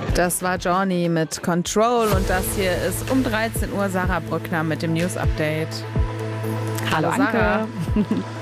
Das war Journey mit Control und das hier ist um 13 Uhr Sarah Brückner mit dem News Update. Hallo Sarah. Anke.